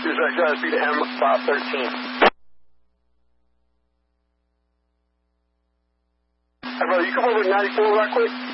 speed to M13. Hey, brother, you come over to 94 right quick?